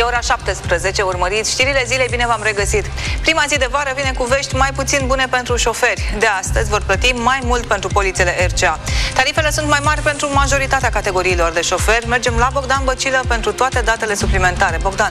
ora 17, urmăriți știrile zilei, bine v-am regăsit. Prima zi de vară vine cu vești mai puțin bune pentru șoferi. De astăzi vor plăti mai mult pentru polițele RCA. Tarifele sunt mai mari pentru majoritatea categoriilor de șoferi. Mergem la Bogdan Băcilă pentru toate datele suplimentare. Bogdan.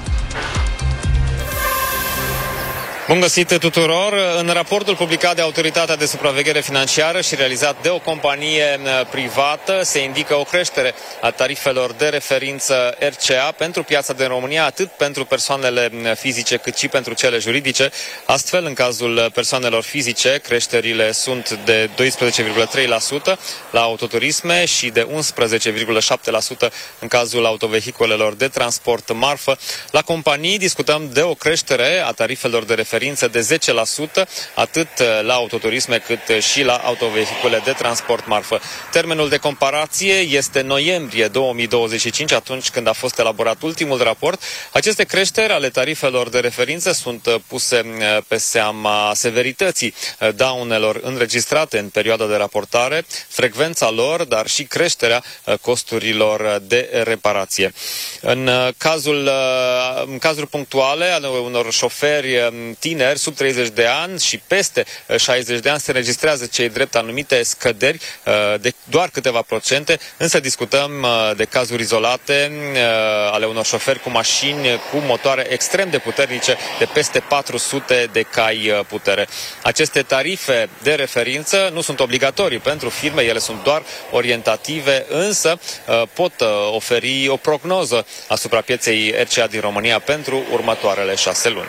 Bun găsit tuturor! În raportul publicat de Autoritatea de Supraveghere Financiară și realizat de o companie privată se indică o creștere a tarifelor de referință RCA pentru piața din România, atât pentru persoanele fizice cât și pentru cele juridice. Astfel, în cazul persoanelor fizice, creșterile sunt de 12,3% la autoturisme și de 11,7% în cazul autovehiculelor de transport marfă. La companii discutăm de o creștere a tarifelor de referință de 10%, atât la autoturisme cât și la autovehicule de transport marfă. Termenul de comparație este noiembrie 2025, atunci când a fost elaborat ultimul raport. Aceste creșteri ale tarifelor de referință sunt puse pe seama severității daunelor înregistrate în perioada de raportare, frecvența lor, dar și creșterea costurilor de reparație. În cazuri punctuale ale unor șoferi tineri sub 30 de ani și peste 60 de ani se înregistrează cei drept anumite scăderi de doar câteva procente, însă discutăm de cazuri izolate ale unor șoferi cu mașini cu motoare extrem de puternice de peste 400 de cai putere. Aceste tarife de referință nu sunt obligatorii pentru firme, ele sunt doar orientative, însă pot oferi o prognoză asupra pieței RCA din România pentru următoarele 6 luni.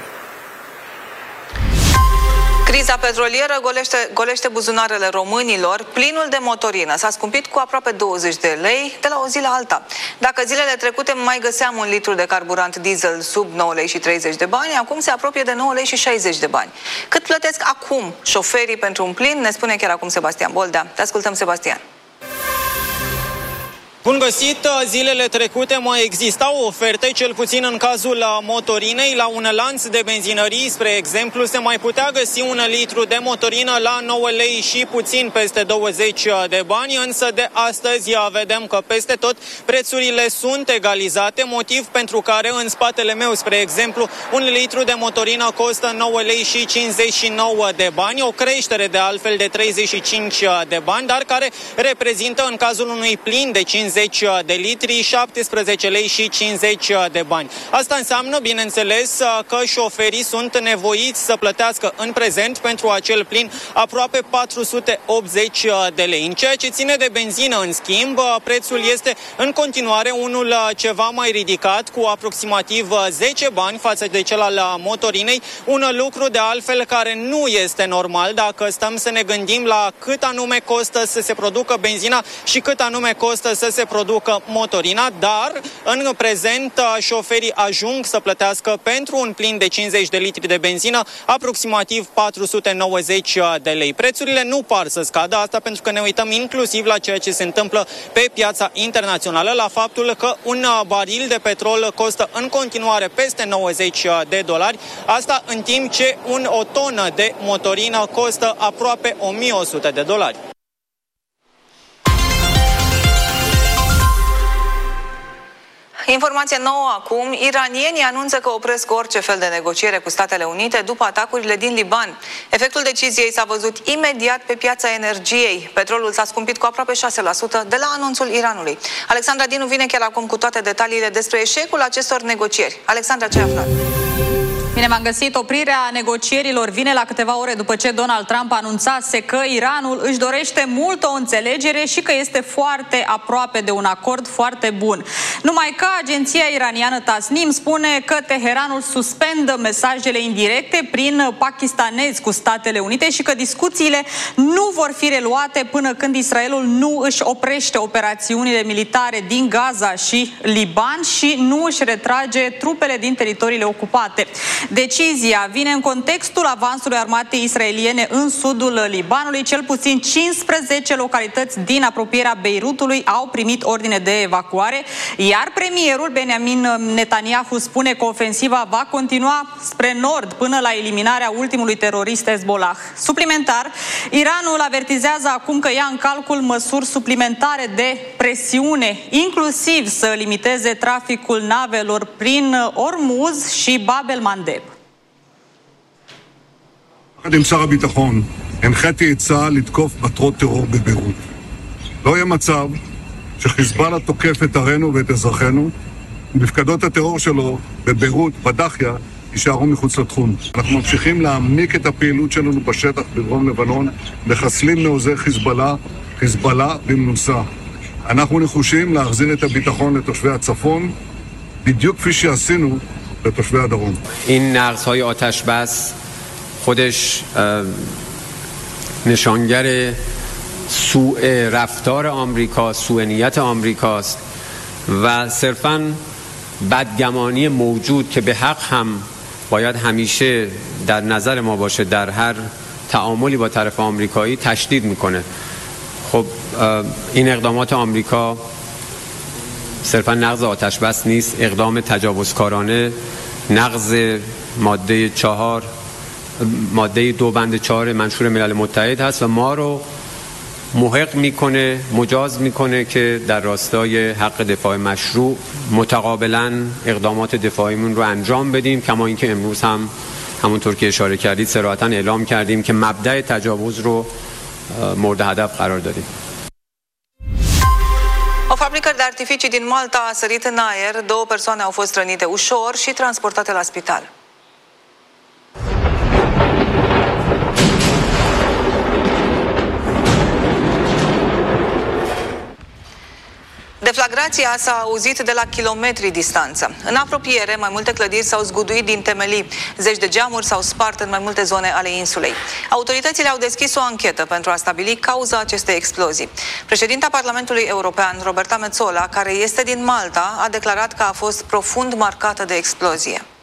Criza petrolieră golește buzunarele românilor. Plinul de motorină s-a scumpit cu aproape 20 de lei de la o zi la alta. Dacă zilele trecute mai găseam un litru de carburant diesel sub 9 lei și 30 de bani, acum se apropie de 9 lei și 60 de bani. Cât plătesc acum șoferii pentru un plin? Ne spune chiar acum Sebastian Boldea. Te ascultăm, Sebastian. Bun găsit! Zilele trecute mai existau oferte, cel puțin în cazul motorinei. La un lanț de benzinării, spre exemplu, se mai putea găsi un litru de motorină la 9 lei și puțin peste 20 de bani, însă de astăzi vedem că peste tot prețurile sunt egalizate, motiv pentru care în spatele meu, spre exemplu, un litru de motorină costă 9 lei și 59 de bani, o creștere de altfel de 35 de bani, dar care reprezintă în cazul unui plin de 50 de litri, 17 lei și 50 de bani. Asta înseamnă, bineînțeles, că șoferii sunt nevoiți să plătească în prezent pentru acel plin aproape 480 de lei. În ceea ce ține de benzină, în schimb, prețul este în continuare unul ceva mai ridicat, cu aproximativ 10 bani față de cel al motorinei, un lucru de altfel care nu este normal dacă stăm să ne gândim la cât anume costă să se producă benzina și cât anume costă să se producă motorina, dar în prezent șoferii ajung să plătească pentru un plin de 50 de litri de benzină aproximativ 490 de lei. Prețurile nu par să scadă, asta pentru că ne uităm inclusiv la ceea ce se întâmplă pe piața internațională, la faptul că un baril de petrol costă în continuare peste 90 de dolari, asta în timp ce o tonă de motorină costă aproape 1100 de dolari. Informație nouă acum. Iranienii anunță că opresc orice fel de negociere cu Statele Unite după atacurile din Liban. Efectul deciziei s-a văzut imediat pe piața energiei. Petrolul s-a scumpit cu aproape 6% de la anunțul Iranului. Alexandra Dinu vine chiar acum cu toate detaliile despre eșecul acestor negocieri. Alexandra, ce ai aflat? Bine, m-am găsit. Oprirea negocierilor vine la câteva ore după ce Donald Trump anunțase că Iranul își dorește mult o înțelegere și că este foarte aproape de un acord foarte bun. Numai că agenția iraniană Tasnim spune că Teheranul suspendă mesajele indirecte prin pakistanezi cu Statele Unite și că discuțiile nu vor fi reluate până când Israelul nu își oprește operațiunile militare din Gaza și Liban și nu își retrage trupele din teritoriile ocupate. Decizia vine în contextul avansului armatei israeliene în sudul Libanului. Cel puțin 15 localități din apropierea Beirutului au primit ordine de evacuare, iar premierul Benjamin Netanyahu spune că ofensiva va continua spre nord până la eliminarea ultimului terorist Hezbollah. Suplimentar, Iranul avertizează acum că ia în calcul măsuri suplimentare de presiune, inclusiv să limiteze traficul navelor prin Ormuz și Bab el-Mandeb. עם שר הביטחון, הנחיתי את צה"ל לתקוף מטרות טרור בביירות. לא יהיה מצב שחיזבאללה תוקף את ערינו ואת אזרחינו, ומפקדות הטרור שלו בביירות, בדחיה, יישארו מחוץ לתחום. אנחנו ממשיכים להעמיק את הפעילות שלנו בשטח בדרום לבנון, מחסלים מעוזי חיזבאללה במנוסה. אנחנו נחושים להחזיר את הביטחון לתושבי הצפון, בדיוק כפי שעשינו לתושבי הדרום. این نقض‌های آتش‌بس خودش نشانگر سوء رفتار آمریکا، سوء نیت آمریکاست و صرفاً بدگمانی موجود که به حق هم باید همیشه در نظر ما باشه در هر تعاملی با طرف آمریکایی تشدید میکنه. خب این اقدامات آمریکا صرفاً نقض آتش‌بس نیست، اقدام تجاوزکارانه، نقض ماده 2 بند 4 منشور ملل متحد هست و ما رو محق میکنه، مجاز میکنه که در راستای حق دفاع مشروع متقابلا اقدامات دفاعیمون رو انجام بدیم، کما اینکه امروز هم همونطور که اشاره کردید صراحتاً اعلام کردیم که مبدأ تجاوز رو مورد هدف قرار دادیم. O fabrică de artificii din Malta a sărit în aer, 2 persoane au fost rănite ușor și transportate la spital. Deflagrația s-a auzit de la kilometri distanță. În apropiere, mai multe clădiri s-au zguduit din temelii. Zeci de geamuri s-au spart în mai multe zone ale insulei. Autoritățile au deschis o anchetă pentru a stabili cauza acestei explozii. Președinta Parlamentului European, Roberta Metsola, care este din Malta, a declarat că a fost profund marcată de explozie.